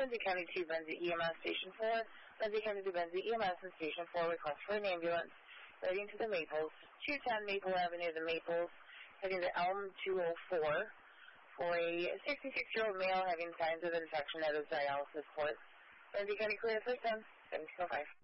Lindsay County 2, Lindsay EMS Station 4. Lindsay County 2, Lindsay EMS and Station 4 request for an ambulance heading to the Maples, 210 Maple Avenue, the Maples, heading to Elm 204 for a 66-year-old male having signs of infection at his dialysis port. Lindsay County clear, first 10, 705.